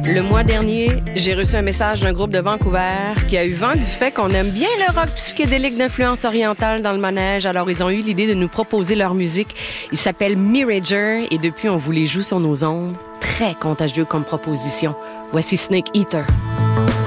Le mois dernier, j'ai reçu un message d'un groupe de Vancouver qui a eu vent du fait qu'on aime bien le rock psychédélique d'influence orientale dans le manège. Alors, ils ont eu l'idée de nous proposer leur musique. Ils s'appellent Mirager et depuis, on vous les joue sur nos ondes. Très contagieux comme proposition. Voici Snake Eater.